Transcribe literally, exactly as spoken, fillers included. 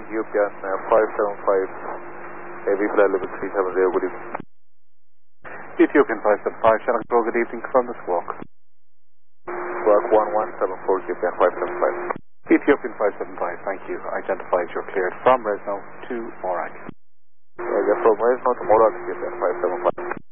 Ethiopian uh, five seven five, heavy flight level three seven zero, good evening. Ethiopian five seven five, Shannon Control, good evening, confirm the squawk. Squawk one one seven four, Ethiopian five seven five. Ethiopian five seven five, thank you. Identified, you're cleared from Resno to Morag. Uh, from Resno to Morag, Ethiopian five seven five.